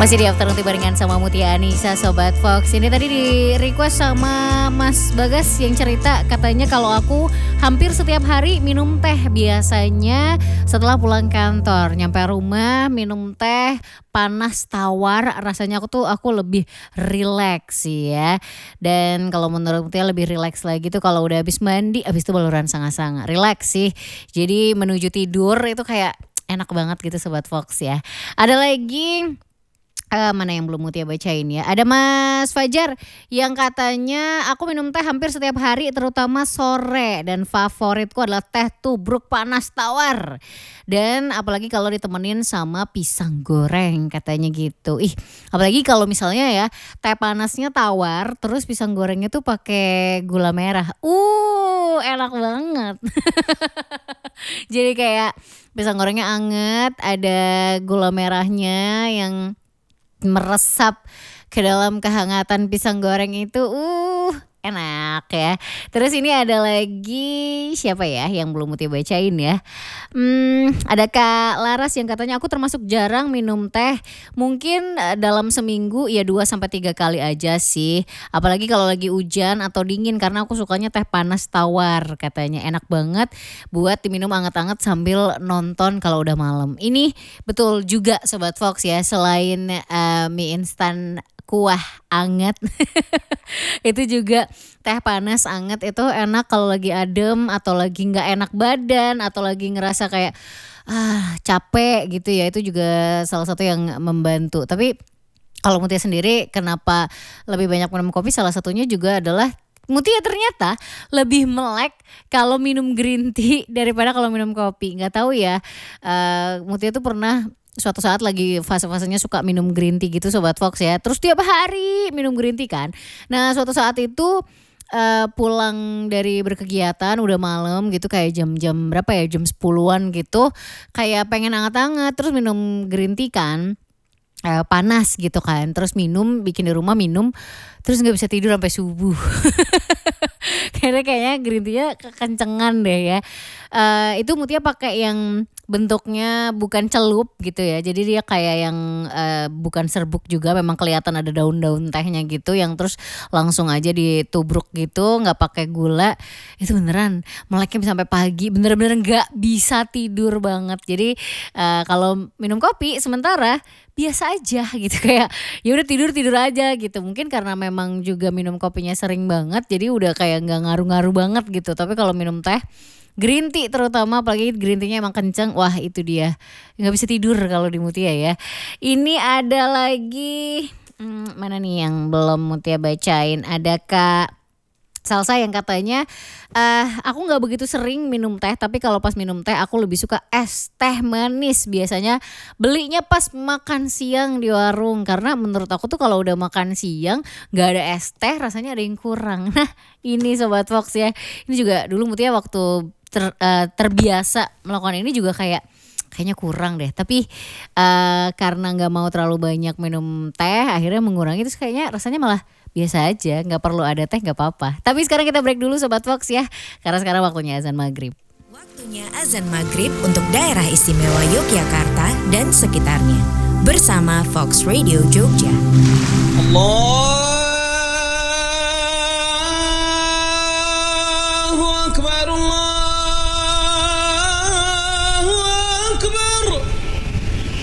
Masih di Afternoon Tea barengan sama Mutia Anissa, Sobat Fox. Ini tadi di request sama Mas Bagas yang cerita, katanya kalau aku hampir setiap hari minum teh. Biasanya setelah pulang kantor, nyampe rumah minum teh panas tawar. Rasanya aku lebih relax sih ya. Dan kalau menurut Mutia lebih relax lagi tuh kalau udah habis mandi, habis itu baluran sanga-sanga. Relax sih. Jadi menuju tidur itu kayak enak banget gitu Sobat Fox ya. Ada lagi mana yang belum Mutia bacain ya. Ada Mas Fajar yang katanya aku minum teh hampir setiap hari terutama sore. Dan favoritku adalah teh tubruk panas tawar. Dan apalagi kalau ditemenin sama pisang goreng katanya gitu. Apalagi kalau misalnya ya teh panasnya tawar terus pisang gorengnya tuh pakai gula merah. Enak banget. Jadi kayak pisang gorengnya anget, ada gula merahnya yang meresap ke dalam kehangatan pisang goreng itu, enak ya. Terus ini ada lagi siapa ya yang belum Mutia bacain ya. Ada Kak Laras yang katanya aku termasuk jarang minum teh. Mungkin dalam seminggu ya 2-3 kali aja sih. Apalagi kalau lagi hujan atau dingin karena aku sukanya teh panas tawar katanya. Enak banget buat diminum anget-anget sambil nonton kalau udah malam. Ini betul juga Sobat Fox ya, selain mie instan kuah anget itu juga teh panas anget itu enak kalau lagi adem atau lagi nggak enak badan atau lagi ngerasa kayak capek gitu ya. Itu juga salah satu yang membantu. Tapi kalau Mutia sendiri kenapa lebih banyak minum kopi, salah satunya juga adalah Mutia ternyata lebih melek kalau minum green tea daripada kalau minum kopi. Nggak tahu ya, Mutia tuh pernah suatu saat lagi fase-fasenya suka minum green tea gitu Sobat Fox ya. Terus tiap hari minum green tea kan. Nah suatu saat itu pulang dari berkegiatan udah malam gitu, kayak jam berapa ya, jam 10-an gitu. Kayak pengen anget-anget terus minum green tea kan. Panas gitu kan, terus bikin di rumah minum, terus nggak bisa tidur sampai subuh. Karena kayaknya green tea-nya kekencengan deh ya. Itu Mutia pakai yang bentuknya bukan celup gitu ya, jadi dia kayak yang bukan serbuk juga, memang kelihatan ada daun-daun tehnya gitu, yang terus langsung aja ditubruk gitu, nggak pakai gula. Itu beneran meleknya bisa sampai pagi, bener-bener nggak bisa tidur banget. Jadi kalau minum kopi sementara biasa aja gitu, kayak ya udah tidur aja gitu. Mungkin karena memang juga minum kopinya sering banget, jadi udah kayak nggak ngaruh-ngaruh banget gitu. Tapi kalau minum teh green tea terutama, apalagi green tea-nya emang kenceng, wah itu dia nggak bisa tidur kalau di Mutia ya. Ini ada lagi mana nih yang belum Mutia bacain. Ada Kak Salsa yang katanya aku gak begitu sering minum teh, tapi kalau pas minum teh aku lebih suka es teh manis. Biasanya belinya pas makan siang di warung, karena menurut aku tuh kalau udah makan siang gak ada es teh rasanya ada yang kurang. Nah ini Sobat Fox ya, ini juga dulu Mutia waktu terbiasa melakukan ini juga kayaknya kurang deh. Tapi karena gak mau terlalu banyak minum teh akhirnya mengurangi, terus kayaknya rasanya malah biasa aja, gak perlu ada teh gak apa-apa. Tapi sekarang kita break dulu Sobat Fox ya, karena sekarang waktunya azan maghrib. Waktunya azan maghrib untuk daerah istimewa Yogyakarta dan sekitarnya bersama Fox Radio Jogja. Allah